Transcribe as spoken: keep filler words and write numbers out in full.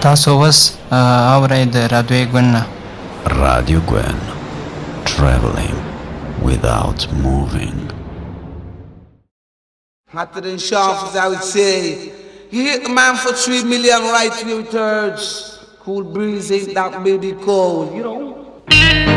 تاسو وس اورئ د رادیو ګوند Radio Gwen, traveling without moving. Hotter than sharp, as I would say. You hit the man for three million right wheel turds. Cool breeze ain't that baby cold, you know.